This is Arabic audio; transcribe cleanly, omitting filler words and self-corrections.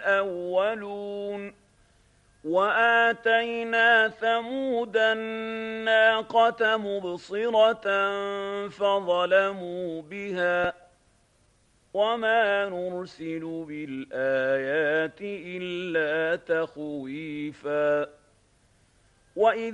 الأولون وآتينا ثمود الناقة مبصرة فظلموا بها وما نرسل بالآيات إلا تخويفا وإذ